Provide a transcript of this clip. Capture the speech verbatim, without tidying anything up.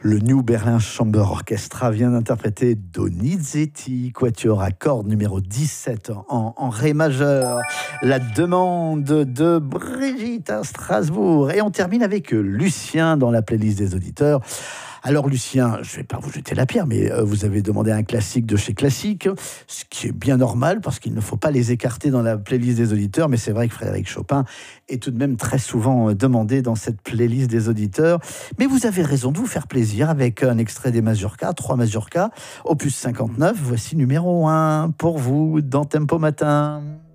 Le New Berlin Chamber Orchestra vient d'interpréter Donizetti, quatuor à cordes numéro dix-sept en, en ré majeur. La demande de Brigitte à Strasbourg. Et on termine avec Lucien dans la playlist des auditeurs. Alors Lucien, je ne vais pas vous jeter la pierre, mais vous avez demandé un classique de chez Classique, ce qui est bien normal parce qu'il ne faut pas les écarter dans la playlist des auditeurs, mais c'est vrai que Frédéric Chopin est tout de même très souvent demandé dans cette playlist des auditeurs. Mais vous avez raison de vous faire plaisir avec un extrait des Mazurkas, trois Mazurkas, opus cinquante-neuf, voici numéro un pour vous dans Tempo Matin.